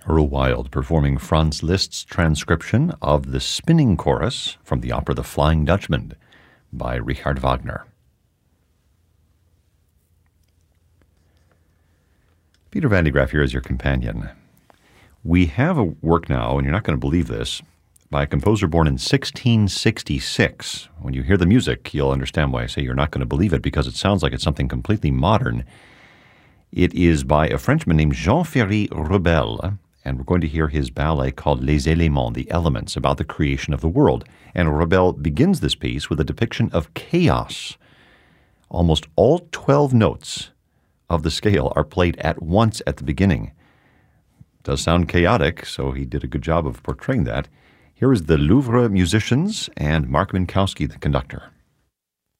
Earl Wild performing Franz Liszt's transcription of the spinning chorus from the opera The Flying Dutchman by Richard Wagner. Peter Van de Graaff here as your companion. We have a work now, and you're not going to believe this, by a composer born in 1666. When you hear the music, you'll understand why I say you're not going to believe it, because it sounds like it's something completely modern. It is by a Frenchman named Jean-Ferry Rebel, and we're going to hear his ballet called Les Éléments, the Elements, about the creation of the world. And Rebel begins this piece with a depiction of chaos. Almost all 12 notes of the scale are played at once at the beginning. It does sound chaotic, so he did a good job of portraying that. Here is the Louvre musicians and Mark Minkowski, the conductor.